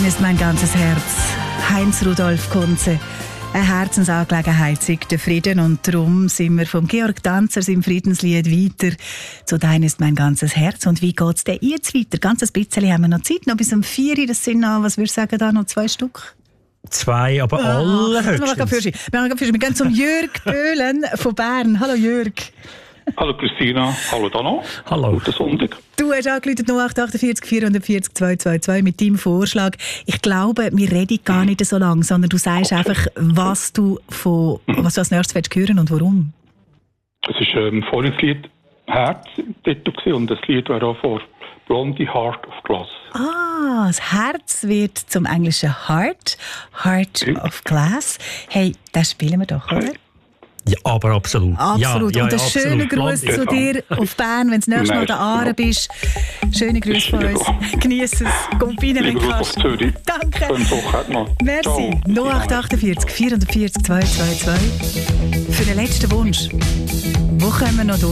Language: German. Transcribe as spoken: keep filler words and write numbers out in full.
dein ist mein ganzes Herz. Heinz Rudolf Kunze. Eine Herzensangelegenheit sagt der Frieden und darum sind wir vom Georg Danzer im Friedenslied weiter zu «Dein ist mein ganzes Herz». Und wie geht es denn jetzt weiter? Ganz ein bisschen haben wir noch Zeit, noch bis um vier Uhr. Das sind noch, was würdest du sagen, da noch zwei Stück? Zwei, aber ah, allerhöchstens. Wir, wir gehen zum Jürg Böhlen von Bern. Hallo Jürg. Hallo Christina, hallo Dano. Hallo. Guten Sonntag. Du hast angerufen null acht acht vier vier vier vier zwei zwei zwei mit deinem Vorschlag. Ich glaube, wir reden gar nicht so lange, sondern du sagst okay. einfach, was du, von, was du als nächstes willst hören und warum. Es war ähm, vorhin das Lied «Herz» im Titel und das Lied wäre auch vor «Blondie Heart of Glass». Ah, das Herz wird zum englischen «Heart», «Heart ja. of Glass». Hey, das spielen wir doch, oder? Hey. Ja, aber absolut. Absolut. Ja, ja, und einen ja, schönen Gruß zu dir auf Bern, wenn du das nächste Mal da Aare bist. Schöne Grüße von uns. Genieß es. Komm rein, wenn du kannst. Danke. Merci. null acht acht vier vier vier zwei zwei zwei. Für den letzten Wunsch. Wo kommen wir noch durch?